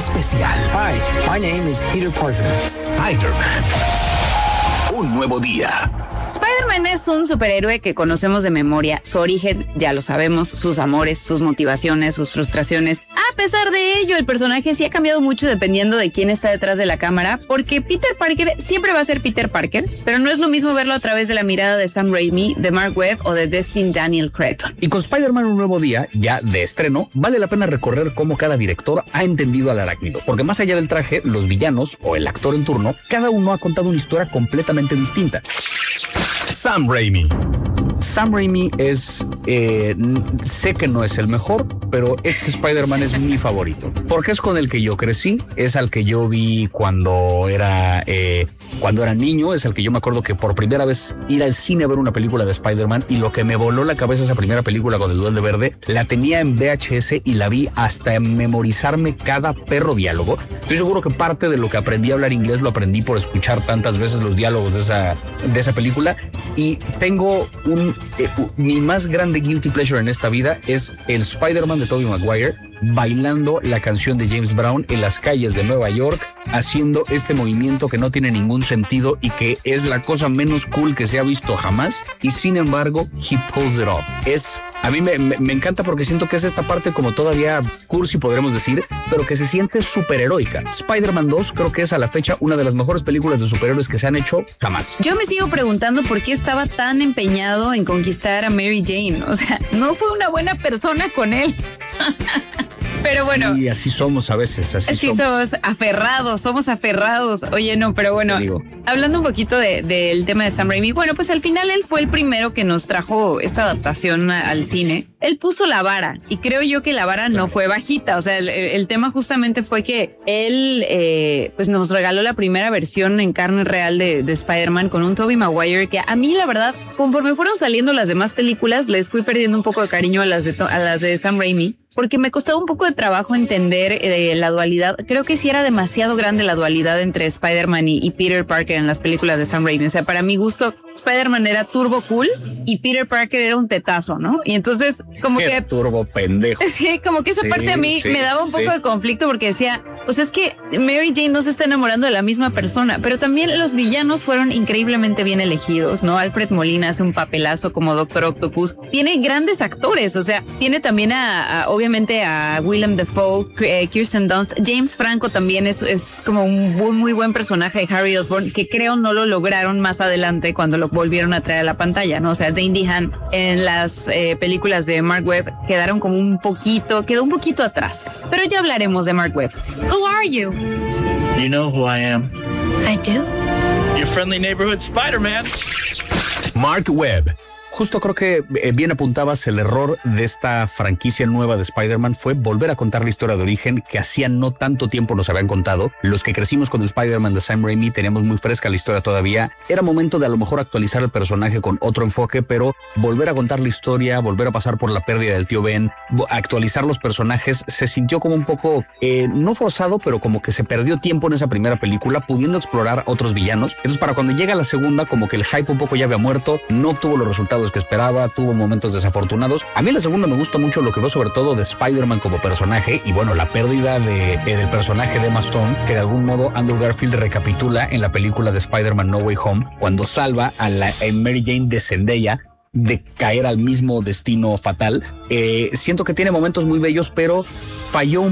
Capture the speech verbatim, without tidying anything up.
especial. Hi, my name is Peter Parker. Spider-Man. Un nuevo día. Spider-Man es un superhéroe que conocemos de memoria. Su origen, ya lo sabemos, sus amores, sus motivaciones, sus frustraciones. A pesar de ello, el personaje sí ha cambiado mucho dependiendo de quién está detrás de la cámara, porque Peter Parker siempre va a ser Peter Parker, pero no es lo mismo verlo a través de la mirada de Sam Raimi, de Mark Webb o de Destin Daniel Cretton. Y con Spider-Man Un Nuevo Día, ya de estreno, vale la pena recorrer cómo cada director ha entendido al arácnido, porque más allá del traje, los villanos o el actor en turno, cada uno ha contado una historia completamente distinta. Sam Raimi. Sam Raimi es, eh, sé que no es el mejor, pero este Spider-Man es mi favorito, porque es con el que yo crecí, es al que yo vi cuando era, eh, cuando era niño, es al que yo me acuerdo que por primera vez ir al cine a ver una película de Spider-Man, y lo que me voló la cabeza esa primera película con el Duende Verde, la tenía en V H S y la vi hasta memorizarme cada perro diálogo. Estoy seguro que parte de lo que aprendí a hablar inglés lo aprendí por escuchar tantas veces los diálogos de esa, de esa película, y tengo un Eh, mi más grande guilty pleasure en esta vida es el Spider-Man de Tobey Maguire bailando la canción de James Brown en las calles de Nueva York, haciendo este movimiento que no tiene ningún sentido y que es la cosa menos cool que se ha visto jamás, y sin embargo he pulls it off. Es, a mí me, me, me encanta porque siento que es esta parte como todavía cursi, podremos decir, pero que se siente superheroica. Spider-Man dos creo que es a la fecha una de las mejores películas de superhéroes que se han hecho jamás. Yo me sigo preguntando por qué estaba tan empeñado en conquistar a Mary Jane. O sea, no fue una buena persona con él. Pero bueno. Sí, así somos a veces, así, así somos. somos aferrados, somos aferrados. Oye, no, pero bueno, hablando un poquito de, del tema de Sam Raimi, bueno, pues al final él fue el primero que nos trajo esta adaptación a, al cine. Él puso la vara, y creo yo que la vara claro. no fue bajita. O sea, el, el tema justamente fue que él eh, pues nos regaló la primera versión en carne real de, de Spider-Man con un Tobey Maguire que a mí, la verdad, conforme fueron saliendo las demás películas, les fui perdiendo un poco de cariño a las de, a las de Sam Raimi, porque me costaba un poco de trabajo entender eh, la dualidad. Creo que sí era demasiado grande la dualidad entre Spider-Man y, y Peter Parker en las películas de Sam Raimi. O sea, para mi gusto, Spider-Man era turbo cool y Peter Parker era un tetazo, ¿no? Y entonces, como Qué que... turbo pendejo. Sí, como que esa sí, parte a mí sí, me daba un poco sí. de conflicto, porque decía, pues es que Mary Jane no se está enamorando de la misma persona, pero también los villanos fueron increíblemente bien elegidos, ¿no? Alfred Molina hace un papelazo como Doctor Octopus. Tiene grandes actores, o sea, tiene también a, a obviamente a Willem Dafoe, eh, Kirsten Dunst. James Franco también es, es como un muy, muy buen personaje de Harry Osborn, que creo no lo lograron más adelante cuando lo volvieron a traer a la pantalla, ¿no? O sea, Dane DeHaan en las eh, películas de Mark Webb quedaron como un poquito, quedó un poquito atrás. Pero ya hablaremos de Mark Webb. Who are you? You know who I am. I do. Your friendly neighborhood Spider-Man. Mark Webb. Justo creo que eh, bien apuntabas, el error de esta franquicia nueva de Spider-Man fue volver a contar la historia de origen que hacía no tanto tiempo nos habían contado. Los que crecimos con el Spider-Man de Sam Raimi teníamos muy fresca la historia todavía. Era momento de a lo mejor actualizar el personaje con otro enfoque, pero volver a contar la historia, volver a pasar por la pérdida del tío Ben, actualizar los personajes, se sintió como un poco, eh, no forzado, pero como que se perdió tiempo en esa primera película, pudiendo explorar otros villanos. Entonces, para cuando llega la segunda, como que el hype un poco ya había muerto, no obtuvo los resultados que esperaba, tuvo momentos desafortunados. A mí la segunda me gusta mucho lo que veo sobre todo de Spider-Man como personaje, y bueno, la pérdida de, de, del personaje de Emma Stone, que de algún modo Andrew Garfield recapitula en la película de Spider-Man No Way Home, cuando salva a la a Mary Jane de Zendaya de caer al mismo destino fatal. Eh, siento que tiene momentos muy bellos, pero falló un